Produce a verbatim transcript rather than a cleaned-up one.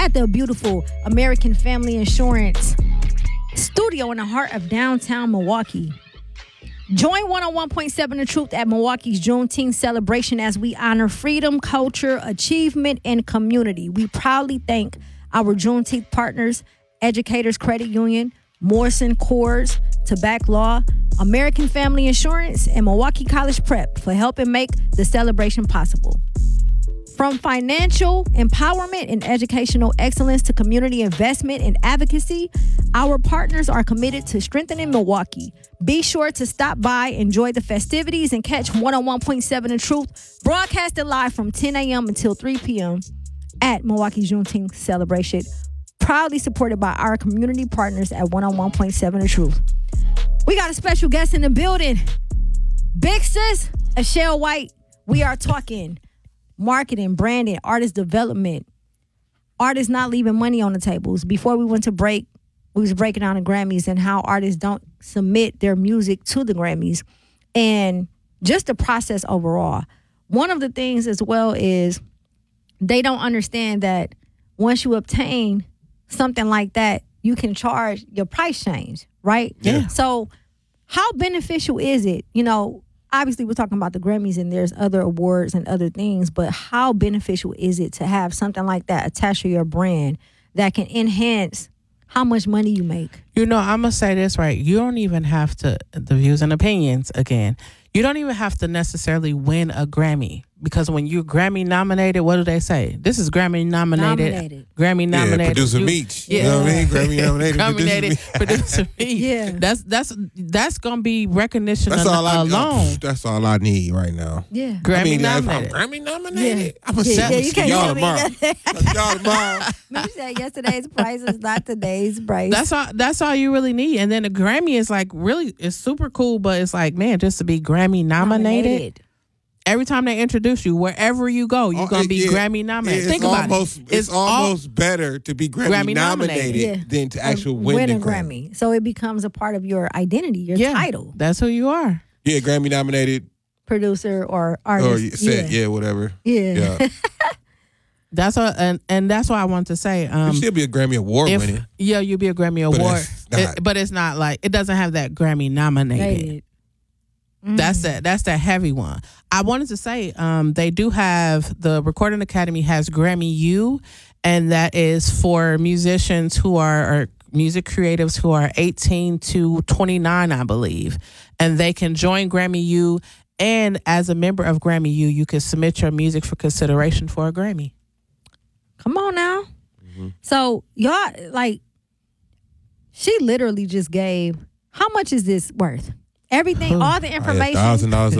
at the beautiful American Family Insurance studio in the heart of downtown Milwaukee. Join one oh one point seven The Truth at Milwaukee's Juneteenth celebration as we honor freedom, culture, achievement, and community. We proudly thank our Juneteenth partners, Educators Credit Union, Morrison Coors, Tobacco Law, American Family Insurance, and Milwaukee College Prep for helping make the celebration possible. From financial empowerment and educational excellence to community investment and advocacy, our partners are committed to strengthening Milwaukee. Be sure to stop by, enjoy the festivities, and catch one oh one point seven The Truth, broadcasted live from ten a.m. until three p.m. at Milwaukee's Juneteenth celebration, proudly supported by our community partners at one oh one point seven The Truth. We got a special guest in the building. Big sis, Ashell White. We are talking marketing, branding, artist development, artists not leaving money on the tables. Before we went to break, we was breaking down the Grammys and how artists don't submit their music to the Grammys and just the process overall. One of the things as well is they don't understand that once you obtain something like that, you can charge your price change, right? Yeah. So how beneficial is it? You know, obviously we're talking about the Grammys and there's other awards and other things, but how beneficial is it to have something like that attached to your brand that can enhance how much money you make? You know, I'm going to say this right. You don't even have to, the views and opinions again, you don't even have to necessarily win a Grammy. Because when you're Grammy nominated, what do they say? This is Grammy nominated. Nominated. Grammy nominated. Yeah, producer you, Meech. Yeah. You know what I mean? Grammy nominated. nominated producer producer Meech. Yeah. That's that's that's gonna be recognition That's al- all I alone. That's all I need right now. Yeah. Grammy I mean, if I'm nominated. Grammy nominated. Yeah. I'm gonna Yeah, sell yeah, you can't y'all tell me tomorrow. that. Y'all tomorrow. Maybe say yesterday's price is not today's price. That's all. That's all you really need. And then the Grammy is like really, it's super cool. But it's like, man, just to be Grammy nominated. Nominated. Every time they introduce you, wherever you go, you're Oh, gonna it- be yeah, Grammy nominated. It's Think about almost, it. It's, all- almost better to be Grammy, Grammy nominated, nominated. Yeah. than to actually win, win the a Grammy. Grammy. So it becomes a part of your identity, your yeah, title, That's who you are. Yeah, Grammy nominated producer or or artist. set, yeah. whatever. Yeah. Yeah. That's what, and and that's why I want to say. Um, you should be a Grammy award if winner. yeah, you'll be a Grammy But award, it's not. It- but it's not like it doesn't have that Grammy nominated. Rated. That's that. That's that heavy one. I wanted to say, um, they do have the Recording Academy has Grammy U, and that is for musicians who are or music creatives who are eighteen to twenty-nine, I believe, and they can join Grammy U. And as a member of Grammy U, you can submit your music for consideration for a Grammy. Come on now. Mm-hmm. So y'all, like, she literally just gave, how much is this worth? Everything, all the information. Thousand dollars